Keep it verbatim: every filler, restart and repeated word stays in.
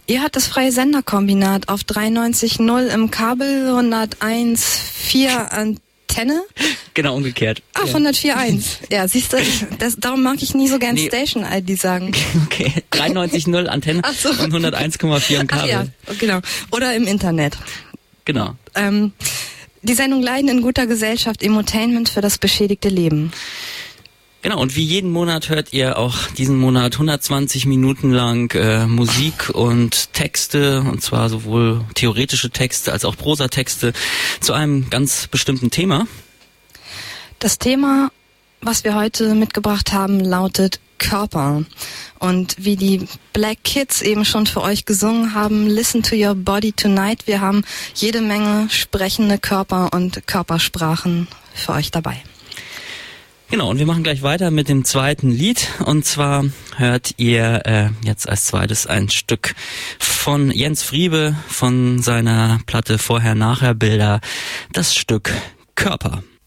Ihr habt das freie Senderkombinat auf dreiundneunzig Komma null im Kabel, hunderteins Komma vier Antenne. Genau, umgekehrt. Ach, ja. hundertvier Komma eins. Ja, siehst du, das, darum mag ich nie so gern nee. Station-I D sagen. Okay, dreiundneunzig Komma null Antenne Ach so. und hunderteins Komma vier im Kabel. Ach ja, genau. Oder im Internet. Genau. Ähm, die Sendung Leiden in guter Gesellschaft, Emotainment für das beschädigte Leben. Genau, und wie jeden Monat hört ihr auch diesen Monat hundertzwanzig Minuten lang äh, Musik und Texte, und zwar sowohl theoretische Texte als auch Prosatexte zu einem ganz bestimmten Thema. Das Thema, was wir heute mitgebracht haben, lautet Körper. Und wie die Black Kids eben schon für euch gesungen haben, Listen to your body tonight. Wir haben jede Menge sprechende Körper und Körpersprachen für euch dabei. Genau, und wir machen gleich weiter mit dem zweiten Lied. Und zwar hört ihr äh, jetzt als zweites ein Stück von Jens Friebe von seiner Platte Vorher-Nachher-Bilder, das Stück Körper.